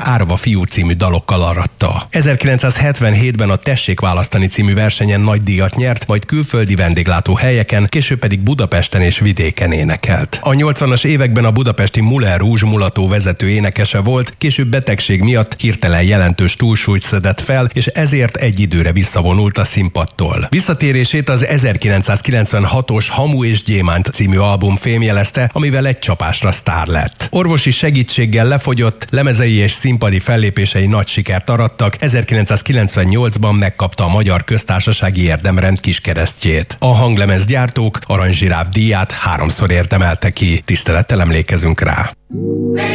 Árva fiú című dalokkal aratta. 1977-ben a Tessék választani című versenyen nagy díjat nyert, majd külföldi vendéglátó helyeken, később pedig Budapesten és vidéken énekelt. A 80-as években a budapesti Moulin Rouge mulató vezető énekese volt, később betegség miatt hirtelen jelentős túlsúlyt szedett fel, és ezért egy időre visszavonult a színpadtól. Visszatérését az 1996-os Hamu és Gyémánt című album fémjelezte, amivel egy csapásra sztár lett. Orvosi segítséggel lefogyott, lemezei és színpadi fellépései nagy sikert arattak, 1998-ban megkapta a Magyar Köztársasági Érdemrend kiskeresztjét. A hanglemezgyártók Arany Zsiráf díját 3-szor érdemelte ki. Tisztelettel emlékezünk rá.